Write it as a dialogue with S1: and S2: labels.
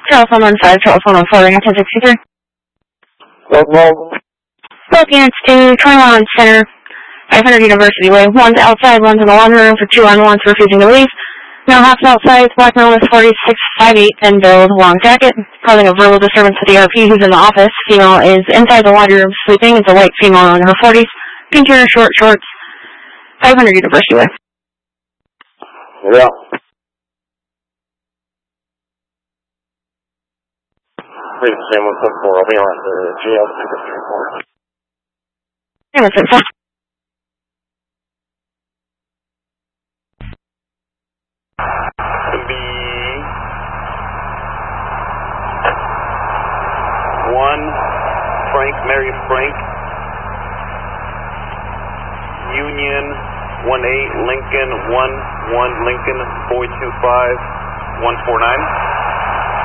S1: Telephone 15, telephone 14, 1063. Both units to 21 Center, 500 University Way. One's outside, one's in the laundry room for 2 on 1s refusing to leave. Male hops outside, black male is 46'5'8", and build, long jacket, causing a verbal disturbance to the RP who's in the office. Female is inside the laundry room sleeping. It's a white female in her 40s, pink hair, short shorts, 500 University Way.
S2: Yeah. Please, Sam 174, I'll be on the GL 634.
S1: Hey, what's it?
S2: Be 1 Frank, Mary Frank, Union 18 Lincoln 11 Lincoln 425 149.